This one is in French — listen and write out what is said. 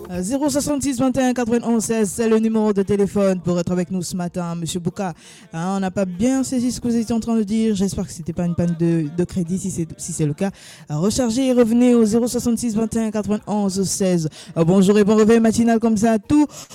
066 21 91 16, c'est le numéro de téléphone pour être avec nous ce matin, Monsieur Bouka. Hein, on n'a pas bien saisi ce que vous étiez en train de dire. J'espère que c'était pas une panne de crédit. Si c'est le cas, rechargez et revenez au 066 21 91 16. Bonjour et bon réveil matinal comme ça à tous.